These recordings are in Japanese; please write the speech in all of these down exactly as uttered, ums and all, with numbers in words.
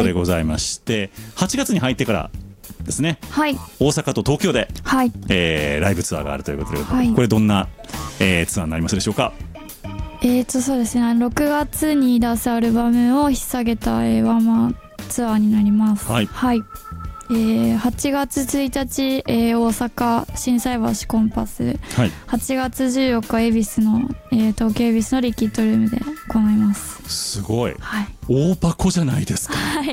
でございまして、はい、はちがつに入ってからですね、 はい、 大阪と東京で、 はい、 えー、ライブツアーがあるということで、 はい、 これどんな、えー、ツアーになりますでしょうか？ えーとそうですね、ろくがつに出すアルバムを引っ提げた、えー、ワンマンツアーになります。 はい、 はい、えー、はちがつついたち、えー、大阪心斎橋コンパス、はい、はちがつじゅうよっか恵比寿の、えー、東京恵比寿のリキッドルームで行います。 すごい、 はい、 大箱じゃないですか。 はい、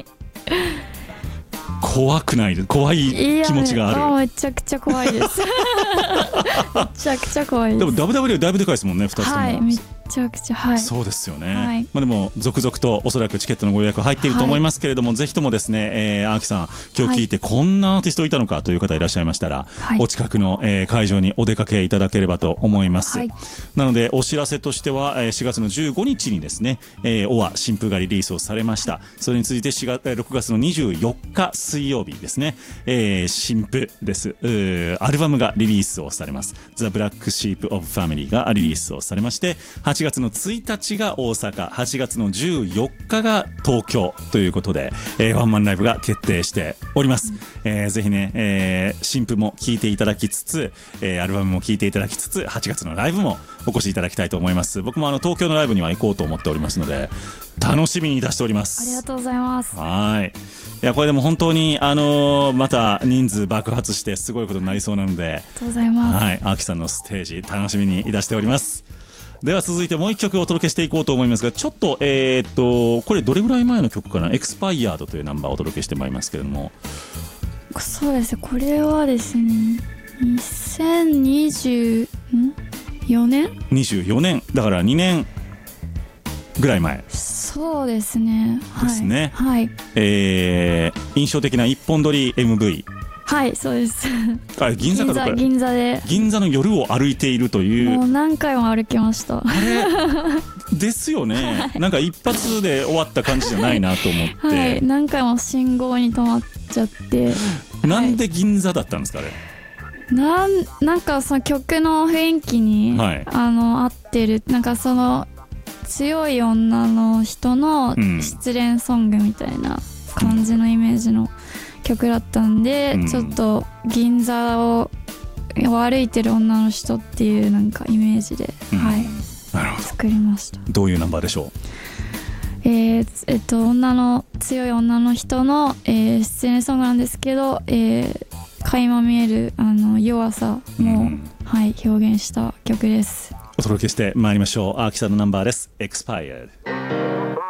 怖くないです？怖い気持ちがある。 いや、めちゃくちゃ怖いですめちゃくちゃ怖いです。 でも ダブリューダブリュー だいぶでかいですもんね、ふたつとも。 はい、めちゃくちゃ、はい、 そうですよね、 はい、 まあ、でも続々とおそらくチケットのご予約入っていると思いますけれども、はい、ぜひともですね、えー、アーキさん今日聞いてこんなアーティストいたのかという方いらっしゃいましたら、はい、お近くの、えー、会場にお出かけいただければと思います、はい、なのでお知らせとしてはしがつのじゅうごにちにですね、えー、オア新譜がリリースをされました。それについてしがろくがつのにじゅうよっか水曜日ですね、えー、新譜ですアルバムがリリースをされます。 The Black Sheep of Family がリリースをされまして、はちがつのついたちが大阪、はちがつのじゅうよっかが東京ということで、えー、ワンマンライブが決定しております、うん、えー、ぜひね、えー、新譜も聴いていただきつつ、えー、アルバムも聴いていただきつつ、はちがつのライブもお越しいただきたいと思います。僕もあの東京のライブには行こうと思っておりますので楽しみに出しております。 ありがとうございます。 はい、いやこれでも本当に、あのー、また人数爆発してすごいことになりそうなので、ありがとうございます。 はい、アーキさんのステージ楽しみにいたしております。では続いてもう一曲お届けしていこうと思いますが、ちょっとえー、っとこれどれぐらい前の曲かな、エクスパイアードというナンバーをお届けしてまいりますけれども。 そうですね、これはですねにせんにじゅうよねんにじゅうよねんだからにねんぐらい前。 そうですね、はい、 ですね、 はい、 えー、印象的な一本撮り エムブイ。 はい、そうですあれ銀座かどこか、 銀座で銀座の夜を歩いているという、 もう何回も歩きました。あれですよね、はい、なんか一発で終わった感じじゃないなと思って、 はい、何回も信号に止まっちゃって。 なんで銀座だったんですか、あれ。 なん、なんかその曲の雰囲気に、はい、あの合ってる、なんかその強い女の人の失恋ソングみたいな感じのイメージの曲だったんで、うん、ちょっと銀座を歩いてる女の人っていうなんかイメージで、うん、はい、 なるほど、 作りました。 どういうナンバーでしょう。 えーえっと、女の強い女の人の、えー、失恋ソングなんですけど、えー、垣間見えるあの弱さも、うん、はい、表現した曲です。 お届けしてまいりましょう。アーキさんのナンバーです。 Expired。